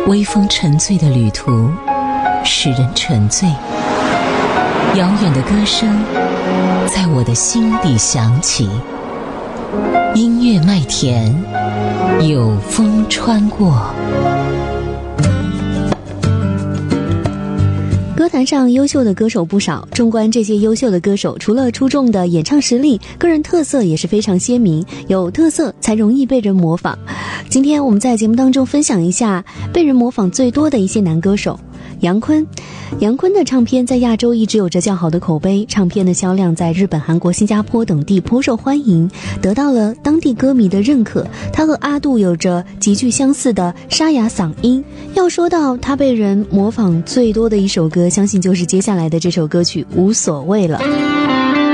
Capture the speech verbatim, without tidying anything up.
微风沉醉的旅途使人沉醉，遥远的歌声在我的心底响起，音乐麦田有风穿过。 歌坛上优秀的歌手不少，纵观这些优秀的歌手，除了出众的演唱实力，个人特色也是非常鲜明，有特色才容易被人模仿。今天我们在节目当中分享一下被人模仿最多的一些男歌手。杨坤，杨坤的唱片在亚洲一直有着较好的口碑，唱片的销量在日本、韩国、新加坡等地颇受欢迎，得到了当地歌迷的认可。他和阿杜有着极具相似的沙哑嗓音。要说到他被人模仿最多的一首歌，相信就是接下来的这首歌曲《无所谓了》。